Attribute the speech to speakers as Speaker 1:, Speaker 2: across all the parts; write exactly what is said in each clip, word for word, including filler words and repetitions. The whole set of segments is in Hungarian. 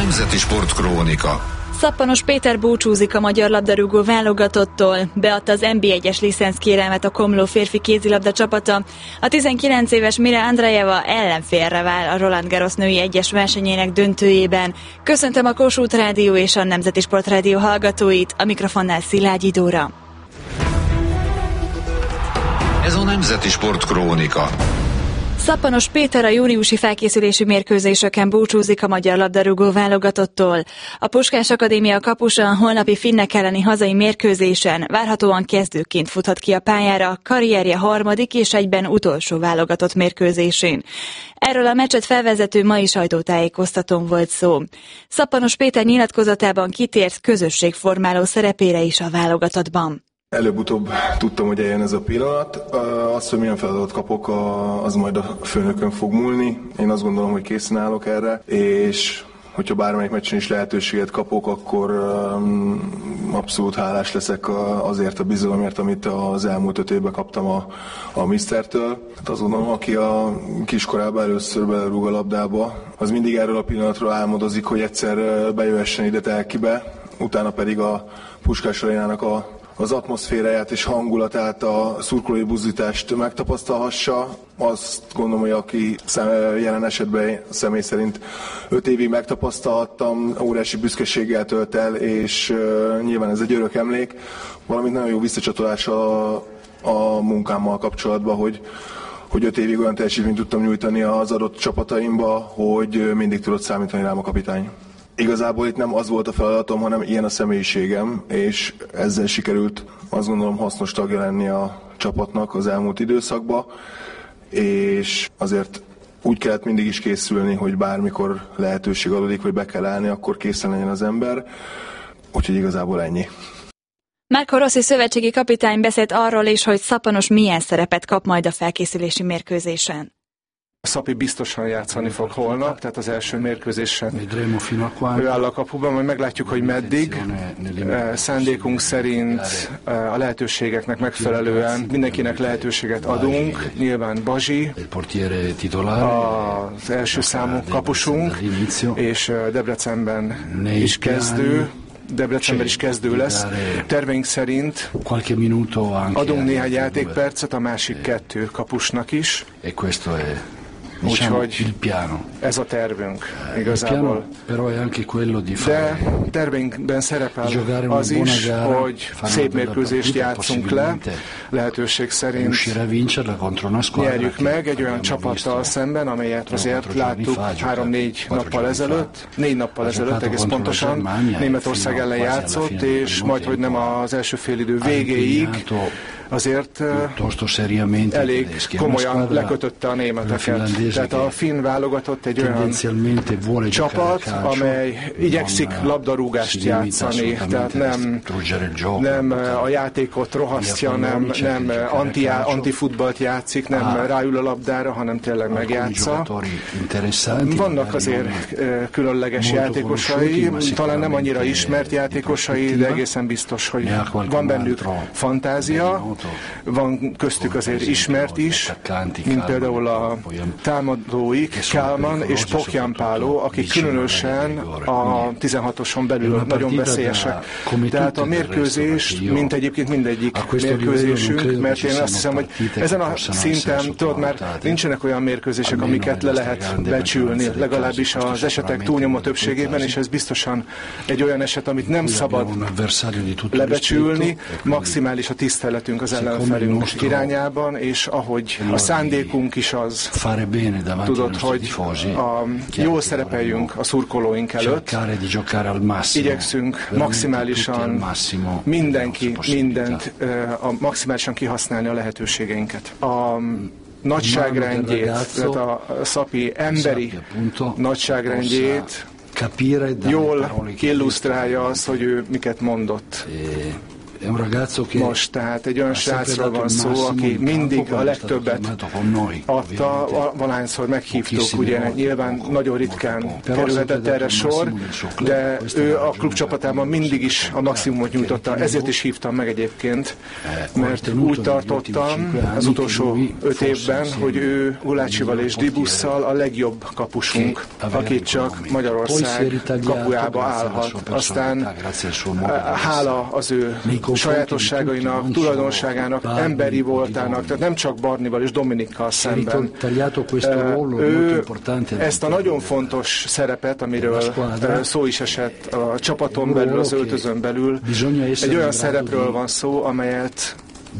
Speaker 1: Nemzeti Sportkrónika.
Speaker 2: Szappanos Péter búcsúzik a magyar labdarúgó válogatottól. Beadta az en bé egyes licenckérelmet a Komló férfi kézilabda csapata. A tizenkilenc éves Mira Andrajeva ellenfélre vál a Roland Garros női egyes versenyének döntőjében. Köszöntöm a Kossuth Rádió és a Nemzeti Sportrádió hallgatóit, a mikrofonnál Szilágyi Dóra.
Speaker 1: Ez a Nemzeti Sportkrónika.
Speaker 2: Szappanos Péter a júniusi felkészülési mérkőzéseken búcsúzik a magyar labdarúgó válogatottól. A Puskás Akadémia kapusa a holnapi finnek elleni hazai mérkőzésen várhatóan kezdőként futhat ki a pályára karrierje harmadik és egyben utolsó válogatott mérkőzésén. Erről a meccset felvezető mai sajtótájékoztatón volt szó. Szappanos Péter nyilatkozatában kitért közösségformáló szerepére is a válogatottban.
Speaker 3: Előbb-utóbb tudtam, hogy eljön ez a pillanat. Azt, hogy milyen feladatot kapok, az majd a főnökön fog múlni. Én azt gondolom, hogy készen állok erre, és hogyha bármelyik meccsen is lehetőséget kapok, akkor abszolút hálás leszek azért a bizalomért, amit az elmúlt öt évben kaptam a, a misztertől. Hát azt gondolom, aki a kiskorában először belerúg a labdába, az mindig erről a pillanatról álmodozik, hogy egyszer bejöhessen ide Telkibe, utána pedig a Puskás Arénának a az atmoszféráját és hangulatát, a szurkolói buzdítást megtapasztalhassa. Azt gondolom, hogy aki jelen esetben személy szerint öt évig megtapasztalhattam, óriási büszkeséggel tölt el, és uh, nyilván ez egy örök emlék, valamint nagyon jó visszacsatolás a, a munkámmal kapcsolatban, hogy hogy öt évig olyan teljesítményt tudtam nyújtani az adott csapataimba, hogy mindig tudott számítani rám a kapitány. Igazából itt nem az volt a feladatom, hanem ilyen a személyiségem, és ezzel sikerült azt gondolom hasznos tagja lenni a csapatnak az elmúlt időszakban, és azért úgy kellett mindig is készülni, hogy bármikor lehetőség adódik, hogy be kell állni, akkor készen legyen az ember, úgyhogy igazából ennyi.
Speaker 2: Marco Rossi szövetségi kapitány beszélt arról is, hogy Szappanos milyen szerepet kap majd a felkészülési mérkőzésen.
Speaker 4: Szapi biztosan játszani fog holnap, tehát az első mérkőzésen ő áll a kapuban, majd meglátjuk, hogy meddig. Szándékunk szerint a lehetőségeknek megfelelően mindenkinek lehetőséget adunk. Nyilván Bazsi, az első számú kapusunk, és Debrecenben is kezdő. Debrecenben is kezdő lesz. Terveink szerint adunk néhány játékpercet a másik kettő kapusnak is. Úgyhogy ez a tervünk igazából. De terveinkben szerepel az is, hogy szép mérkőzést játszunk le, lehetőség szerint nyerjük meg egy olyan csapattal szemben, amelyet azért láttuk három-négy nappal ezelőtt, négy nappal ezelőtt egész pontosan, Németország ellen játszott, és majdhogy nem az első félidő végéig azért elég komolyan lekötötte a németeket. Tehát a finn válogatott egy olyan csapat, amely igyekszik labdarúgást játszani, tehát nem, nem a játékot rohasztja, nem, nem anti, antifutballt játszik, nem ráül a labdára, hanem tényleg megjátsza. Vannak azért különleges játékosai, talán nem annyira ismert játékosai, de egészen biztos, hogy van bennük fantázia. Van köztük azért ismert is, mint például a támadóik, Kálmán és Pokjan Páló, akik különösen a tizenhatoson belül nagyon veszélyesek. Tehát a mérkőzés, mint egyébként mindegyik mérkőzésünk, mert én azt hiszem, hogy ezen a szinten, tudod, már nincsenek olyan mérkőzések, amiket le lehet becsülni, legalábbis az esetek túlnyomó többségében, és ez biztosan egy olyan eset, amit nem szabad lebecsülni, maximális a tiszteletünk az ellenfelünk irányában, és ahogy a szándékunk is az, tudod, hogy a, jól szerepeljünk a szurkolóink előtt, igyekszünk maximálisan mindenki, mindent, a, maximálisan kihasználni a lehetőségeinket. A nagyságrendjét, tehát a szapi emberi nagyságrendjét jól illusztrálja az, hogy ő miket mondott. Most tehát egy olyan srácról van szó, aki mindig a legtöbbet adta, valahányszor meghívtuk, ugye nyilván nagyon ritkán kerülhetett erre sor, de ő a klubcsapatában mindig is a maximumot nyújtotta, ezért is hívtam meg egyébként, mert úgy tartottam az utolsó öt évben, hogy ő Gulácsival és Dibusszal a legjobb kapusunk, akit csak Magyarország kapujába állhat. Aztán hála az ő sajátosságainak, tulajdonságának, emberi voltának, tehát nem csak Barnival és Dominikkal szemben. Ő ezt a nagyon fontos szerepet, amiről szó is esett a csapaton belül, az öltözön belül, egy olyan szerepről van szó, amelyet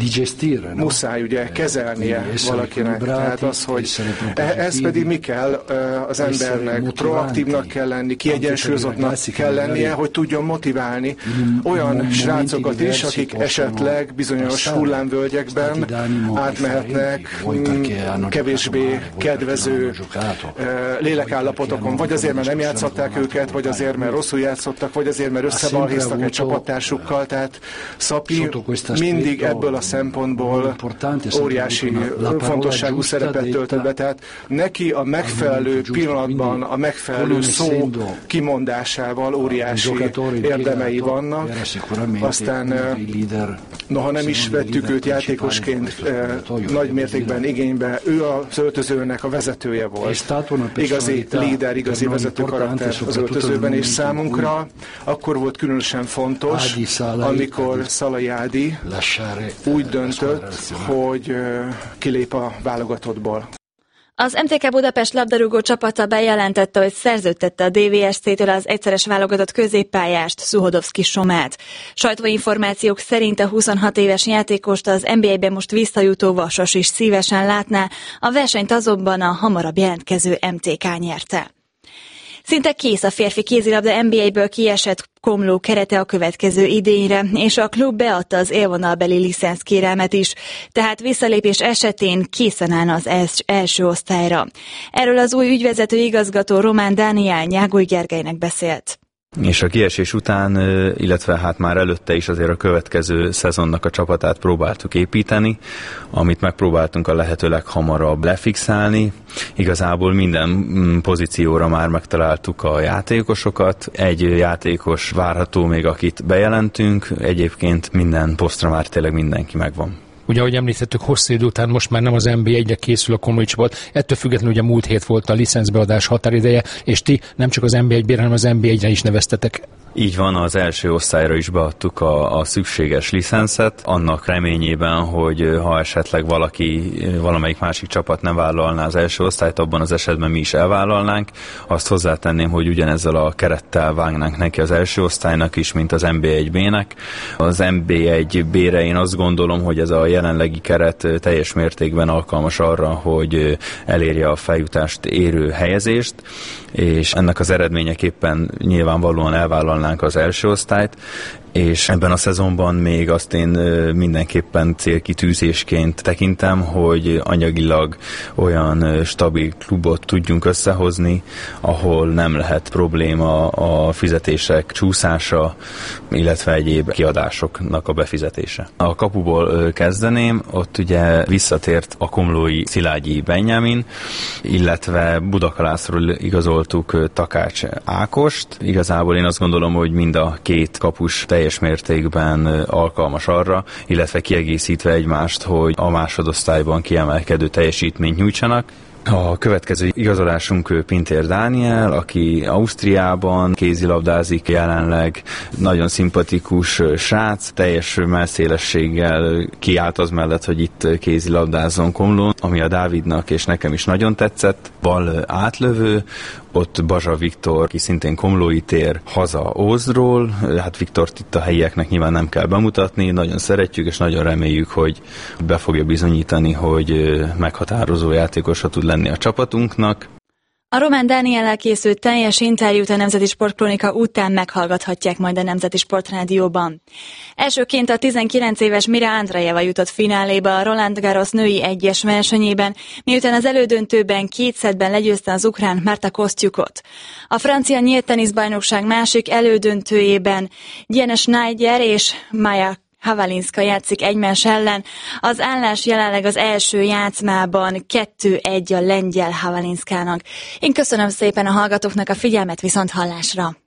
Speaker 4: muszáj ugye kezelnie valakinek. Tehát az, hogy ez pedig mi kell az embernek, proaktívnak kell lenni, kiegyensúlyozottnak kell lennie, hogy tudjon motiválni olyan srácokat is, akik esetleg bizonyos hullámvölgyekben átmehetnek kevésbé kedvező lélekállapotokon, vagy azért, mert nem játszották őket, vagy azért, mert rosszul játszottak, vagy azért, mert összebalhéztak egy csapattársukkal. Tehát Szapi mindig ebből a szempontból óriási fontosságú szerepet töltött be. Tehát neki a megfelelő pillanatban, a megfelelő szó kimondásával óriási érdemei vannak. Aztán noha nem is vettük őt játékosként nagy mértékben igénybe, ő az öltözőnek a vezetője volt. Igazi líder, igazi vezető karakter az öltözőben, és számunkra akkor volt különösen fontos, amikor Szalai Ádi úgy döntött, hogy kilép a válogatottból.
Speaker 2: Az em té ká Budapest labdarúgó csapata bejelentette, hogy szerződtette a dé vé es cé-től az egyszeres válogatott középpályást, Szuhodovszki Somát. Sajtóinformációk szerint a huszonhat éves játékost az en bé á-ben most visszajutó Vasas is szívesen látná, a versenyt azonban a hamarabb jelentkező em té ká nyerte. Szinte kész a férfi kézilabda en bé á-ből kiesett Komló kerete a következő idényre, és a klub beadta az élvonalbeli licenszkérelmet is, tehát visszalépés esetén készen állna az els- első osztályra. Erről az új ügyvezető igazgató Román Dániel Nyágoly Gergelynek beszélt.
Speaker 5: És a kiesés után, illetve hát már előtte is azért a következő szezonnak a csapatát próbáltuk építeni, amit megpróbáltunk a lehető leghamarabb lefixálni. Igazából minden pozícióra már megtaláltuk a játékosokat. Egy játékos várható még, akit bejelentünk, egyébként minden posztra már tényleg mindenki megvan.
Speaker 6: Ugye, ahogy említettük, hosszú idő után most már nem az en bé egyre készül a Komlói csapat, ettől függetlenül ugye múlt hét volt a licencbeadás határideje, és ti nem csak az en bé egyre, hanem az en bé egyre is neveztetek.
Speaker 5: Így van, az első osztályra is beadtuk a, a szükséges licenszet, annak reményében, hogy ha esetleg valaki, valamelyik másik csapat nem vállalná az első osztályt, abban az esetben mi is elvállalnánk. Azt hozzátenném, hogy ugyanezzel a kerettel vágnánk neki az első osztálynak is, mint az en bé egy bé-nek. Az en bé egy bé-re én azt gondolom, hogy ez a jelenlegi keret teljes mértékben alkalmas arra, hogy elérje a feljutást érő helyezést, és ennek az eredményeképpen nyilvánvalóan elvállalnánk az első osztályt, és ebben a szezonban még azt én mindenképpen célkitűzésként tekintem, hogy anyagilag olyan stabil klubot tudjunk összehozni, ahol nem lehet probléma a fizetések csúszása, illetve egyéb kiadásoknak a befizetése. A kapuból kezdeném, ott ugye visszatért a komlói Szilágyi Benjamin, illetve Budakalászról igazoltuk Takács Ákost. Igazából én azt gondolom, hogy mind a két kapus teljes mértékben alkalmas arra, illetve kiegészítve egymást, hogy a másodosztályban kiemelkedő teljesítményt nyújtsanak. A következő igazolásunk Pintér Dániel, aki Ausztriában kézilabdázik jelenleg, nagyon szimpatikus srác, teljes mellszélességgel kiállt az mellett, hogy itt kézilabdázzon Komlón, ami a Dávidnak és nekem is nagyon tetszett. Bal átlövő, ott Bazsa Viktor, aki szintén komlói tér haza Ózdról, hát Viktort itt a helyieknek nyilván nem kell bemutatni, nagyon szeretjük és nagyon reméljük, hogy be fogja bizonyítani, hogy meghatározó játékosa tud lenni a csapatunknak.
Speaker 2: A Román Dániellel készült teljes interjút a Nemzeti Sportkrónika után meghallgathatják majd a Nemzeti Sportrádióban. Elsőként a tizenkilenc éves Mira Andrejeva jutott fináléba a Roland Garros női egyes versenyében, miután az elődöntőben két szettben legyőzte az ukrán Marta Kostyukot. A francia nyílt teniszbajnokság másik elődöntőjében Diana Schneider és Maja Havalinska játszik egymás ellen. Az állás jelenleg az első játszmában kettő egy a lengyel Havalinskának. Én köszönöm szépen a hallgatóknak a figyelmet, viszont hallásra.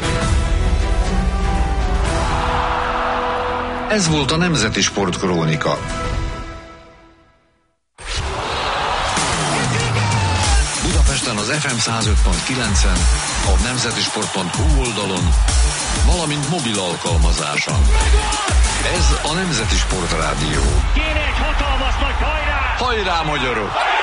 Speaker 1: Ez volt a Nemzeti Sportkrónika. Budapesten az ef em száz öt pont kilencen, a nemzetisport pont hu oldalon, valamint mobil alkalmazáson. Ez a Nemzeti Sport Rádió.
Speaker 7: Kéne egy hatalmas nagy hajrá!
Speaker 1: Hajrá, magyarok!